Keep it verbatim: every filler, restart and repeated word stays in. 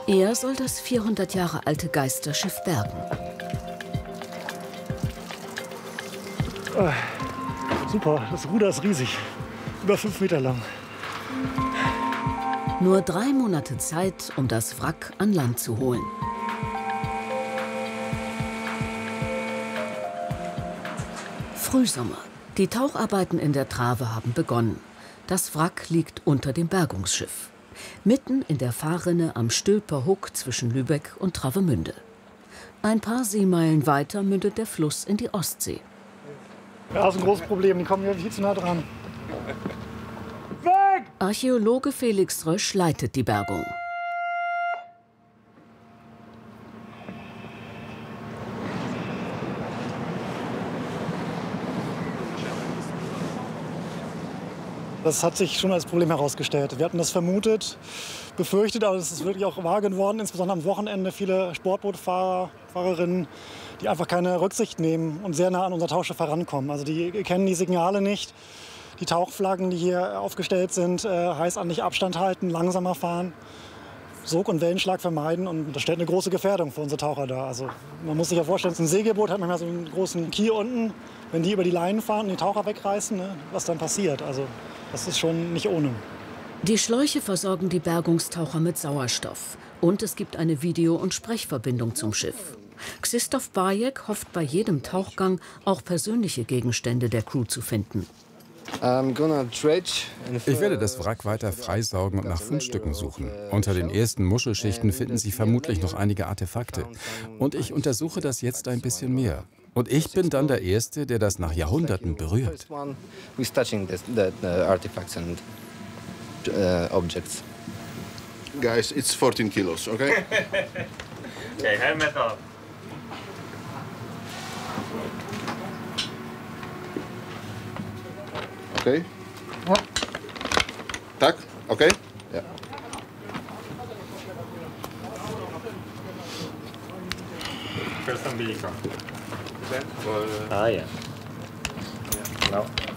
Er soll das vierhundert Jahre alte Geisterschiff bergen. Oh, super, das Ruder ist riesig. Über fünf Meter lang. Nur drei Monate Zeit, um das Wrack an Land zu holen. Frühsommer. Die Taucharbeiten in der Trave haben begonnen. Das Wrack liegt unter dem Bergungsschiff. Mitten in der Fahrrinne am Stülper Hook zwischen Lübeck und Travemünde. Ein paar Seemeilen weiter mündet der Fluss in die Ostsee. Ja, das ist ein großes Problem. Die kommen hier viel zu nah dran. Weg! Archäologe Felix Rösch leitet die Bergung. Das hat sich schon als Problem herausgestellt. Wir hatten das vermutet, befürchtet, aber es ist wirklich auch wahr geworden. Insbesondere am Wochenende viele Sportbootfahrer, Fahrerinnen, die einfach keine Rücksicht nehmen und sehr nah an unser Tauchschiff herankommen. Also die kennen die Signale nicht. Die Tauchflaggen, die hier aufgestellt sind, äh, heißt eigentlich Abstand halten, langsamer fahren, Sog- und Wellenschlag vermeiden. Und das stellt eine große Gefährdung für unsere Taucher dar. Also man muss sich ja vorstellen, ein Segelboot hat manchmal so einen großen Kiel unten. Wenn die über die Leinen fahren und die Taucher wegreißen, ne, was dann passiert. Also das ist schon nicht ohne. Die Schläuche versorgen die Bergungstaucher mit Sauerstoff. Und es gibt eine Video- und Sprechverbindung zum Schiff. Krzysztof Bajek hofft bei jedem Tauchgang auch persönliche Gegenstände der Crew zu finden. Ich werde das Wrack weiter freisaugen und nach Fundstücken suchen. Unter den ersten Muschelschichten finden Sie vermutlich noch einige Artefakte. Und ich untersuche das jetzt ein bisschen mehr. Und ich bin dann der Erste, der das nach Jahrhunderten berührt. Guys, it's fourteen kilos, okay? Okay, helmet off. Okay. Tak? Okay? Ja. First umbilical. Ah, yeah. No.